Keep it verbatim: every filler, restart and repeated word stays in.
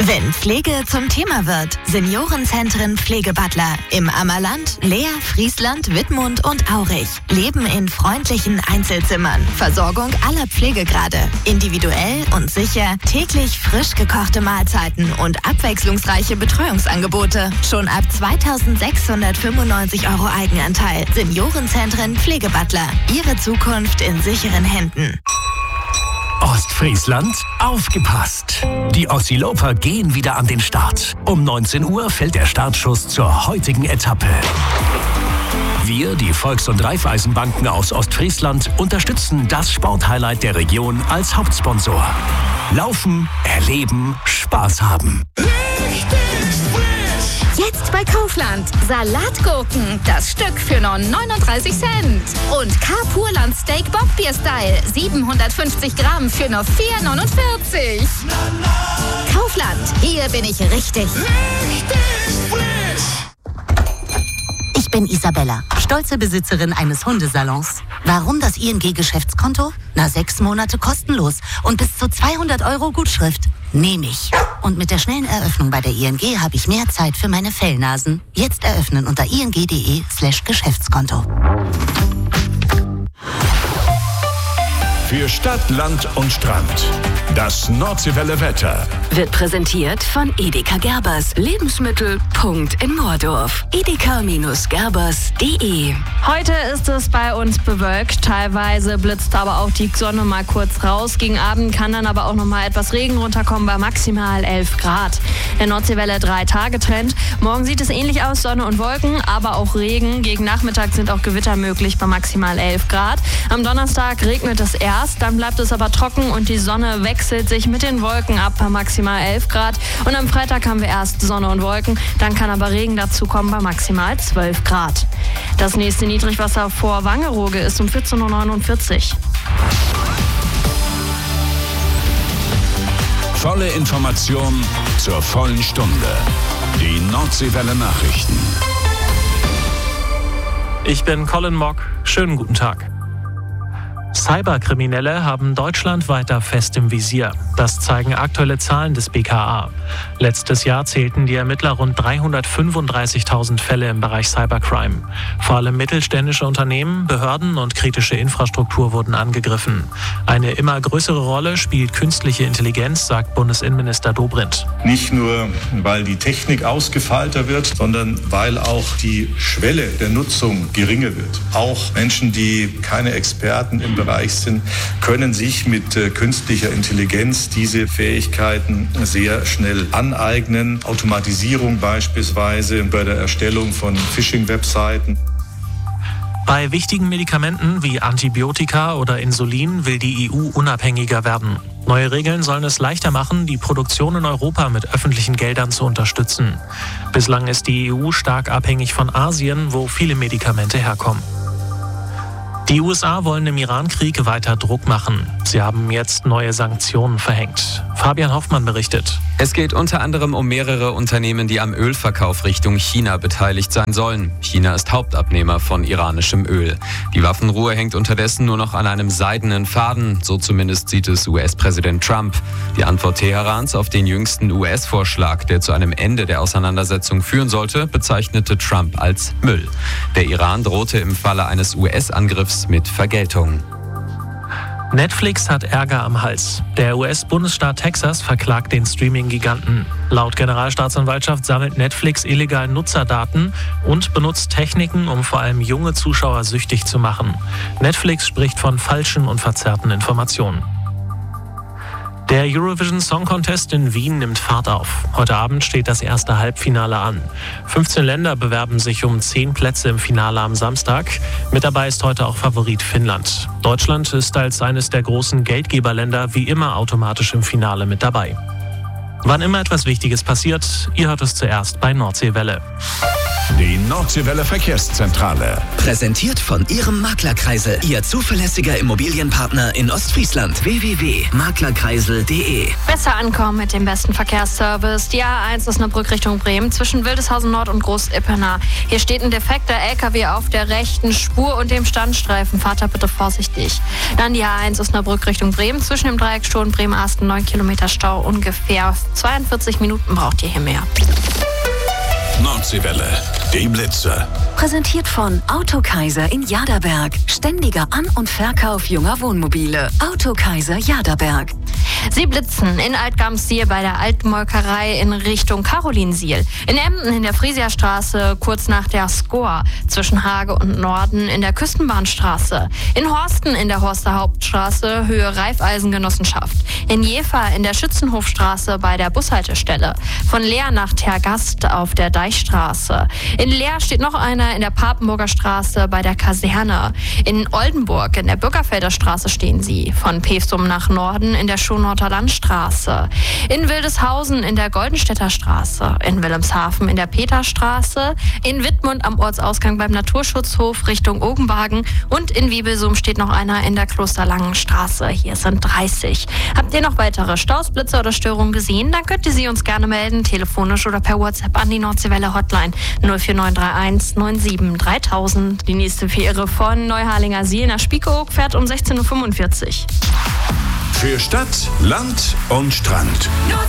Wenn Pflege zum Thema wird, Seniorenzentren Pflegebutler im Ammerland, Leer, Friesland, Wittmund und Aurich leben in freundlichen Einzelzimmern. Versorgung aller Pflegegrade, individuell und sicher, täglich frisch gekochte Mahlzeiten und abwechslungsreiche Betreuungsangebote. Schon ab zweitausendsechshundertfünfundneunzig Euro Eigenanteil. Seniorenzentren Pflegebutler. Ihre Zukunft in sicheren Händen. Ostfriesland, aufgepasst! Die Ossiloper gehen wieder an den Start. Um neunzehn Uhr fällt der Startschuss zur heutigen Etappe. Wir, die Volks- und Raiffeisenbanken aus Ostfriesland, unterstützen das Sporthighlight der Region als Hauptsponsor. Laufen, erleben, Spaß haben. Jetzt bei Kaufland. Salatgurken, das Stück für nur neununddreißig Cent. Und Carpurland Steak Bockbier Style, siebenhundertfünfzig Gramm für nur vier neunundvierzig. Kaufland, hier bin ich richtig. Richtig frisch. Ich bin Isabella, stolze Besitzerin eines Hundesalons. Warum das I N G-Geschäftskonto? Na, sechs Monate kostenlos und bis zu zweihundert Euro Gutschrift. Nehme ich. Und mit der schnellen Eröffnung bei der I N G habe ich mehr Zeit für meine Fellnasen. Jetzt eröffnen unter ing.de slash Geschäftskonto. Für Stadt, Land und Strand. Das Nordseewelle Wetter wird präsentiert von Edeka Gerbers. Lebensmittel. Punkt in Moordorf. edeka Gerbers punkt de. Heute ist es bei uns bewölkt. Teilweise blitzt aber auch die Sonne mal kurz raus. Gegen Abend kann dann aber auch noch mal etwas Regen runterkommen bei maximal elf Grad. Der Nordseewelle drei Tage Trend. Morgen sieht es ähnlich aus, Sonne und Wolken, aber auch Regen. Gegen Nachmittag sind auch Gewitter möglich bei maximal elf Grad. Am Donnerstag regnet es erst, dann bleibt es aber trocken und die Sonne wechselt sich mit den Wolken ab bei maximal elf Grad. Und am Freitag haben wir erst Sonne und Wolken, dann kann aber Regen dazu kommen bei maximal zwölf Grad. Das nächste Niedrigwasser vor Wangerooge ist um vierzehn Uhr neunundvierzig. Volle Information zur vollen Stunde. Die Nordseewelle Nachrichten. Ich bin Colin Mock. Schönen guten Tag. Cyberkriminelle haben Deutschland weiter fest im Visier. Das zeigen aktuelle Zahlen des B K A. Letztes Jahr zählten die Ermittler rund dreihundertfünfunddreißigtausend Fälle im Bereich Cybercrime. Vor allem mittelständische Unternehmen, Behörden und kritische Infrastruktur wurden angegriffen. Eine immer größere Rolle spielt künstliche Intelligenz, sagt Bundesinnenminister Dobrindt. Nicht nur, weil die Technik ausgefeilter wird, sondern weil auch die Schwelle der Nutzung geringer wird. Auch Menschen, die keine Experten im Bereich sind, können sich mit äh, künstlicher Intelligenz diese Fähigkeiten sehr schnell aneignen. Automatisierung beispielsweise bei der Erstellung von Phishing-Webseiten. Bei wichtigen Medikamenten wie Antibiotika oder Insulin will die E U unabhängiger werden. Neue Regeln sollen es leichter machen, die Produktion in Europa mit öffentlichen Geldern zu unterstützen. Bislang ist die E U stark abhängig von Asien, wo viele Medikamente herkommen. Die U S A wollen im Iran-Krieg weiter Druck machen. Sie haben jetzt neue Sanktionen verhängt. Fabian Hoffmann berichtet. Es geht unter anderem um mehrere Unternehmen, die am Ölverkauf Richtung China beteiligt sein sollen. China ist Hauptabnehmer von iranischem Öl. Die Waffenruhe hängt unterdessen nur noch an einem seidenen Faden. So zumindest sieht es U S-Präsident Trump. Die Antwort Teherans auf den jüngsten U S-Vorschlag, der zu einem Ende der Auseinandersetzung führen sollte, bezeichnete Trump als Müll. Der Iran drohte im Falle eines U S-Angriffs mit Vergeltung. Netflix hat Ärger am Hals. Der U S-Bundesstaat Texas verklagt den Streaming-Giganten. Laut Generalstaatsanwaltschaft sammelt Netflix illegal Nutzerdaten und benutzt Techniken, um vor allem junge Zuschauer süchtig zu machen. Netflix spricht von falschen und verzerrten Informationen. Der Eurovision Song Contest in Wien nimmt Fahrt auf. Heute Abend steht das erste Halbfinale an. fünfzehn Länder bewerben sich um zehn Plätze im Finale am Samstag. Mit dabei ist heute auch Favorit Finnland. Deutschland ist als eines der großen Geldgeberländer wie immer automatisch im Finale mit dabei. Wann immer etwas Wichtiges passiert, ihr hört es zuerst bei Nordseewelle. Die Nordseewelle Verkehrszentrale. Präsentiert von Ihrem Maklerkreisel. Ihr zuverlässiger Immobilienpartner in Ostfriesland. w w w punkt maklerkreisel punkt de. Besser ankommen mit dem besten Verkehrsservice. Die A eins Osnabrück Richtung Bremen zwischen Wildeshausen Nord und Groß-Ippenau. Hier steht ein defekter L K W auf der rechten Spur und dem Standstreifen. Fahrt da bitte vorsichtig. Dann die A eins Osnabrück Richtung Bremen zwischen dem Dreieck Sturm Bremen-Asten neun Kilometer Stau ungefähr zweiundvierzig Minuten braucht ihr hier mehr. Nordseewelle, die Blitzer. Präsentiert von Autokaiser in Jaderberg. Ständiger An- und Verkauf junger Wohnmobile. Autokaiser Jaderberg. Sie blitzen in Altgamstil bei der Altmolkerei in Richtung Karolinsiel. In Emden in der Frieserstraße kurz nach der Skor. Zwischen Hage und Norden in der Küstenbahnstraße. In Horsten in der Horster Hauptstraße Höhe Raiffeisengenossenschaft. In Jever in der Schützenhofstraße bei der Bushaltestelle. Von Leer nach Tergast auf der Deichstraße. In Leer steht noch einer in der Papenburger Straße bei der Kaserne. In Oldenburg in der Bürgerfelder Straße stehen sie. Von Pevsum nach Norden in der Schonhorter Landstraße. In Wildeshausen in der Goldenstädter Straße. In Wilhelmshaven in der Peterstraße. In Wittmund am Ortsausgang beim Naturschutzhof Richtung Ogenbagen. Und in Wiebelsum steht noch einer in der Klosterlangenstraße. Hier sind dreißig. Habt ihr noch weitere Staus, Blitze oder Störungen gesehen? Dann könnt ihr sie uns gerne melden, telefonisch oder per WhatsApp an die Nordseewelle Hotline null vier neun drei eins neun sieben dreitausend. Die nächste Fähre von Neuharlinger See nach Spiekeroog fährt um sechzehn Uhr fünfundvierzig. Für Stadt, Land und Strand.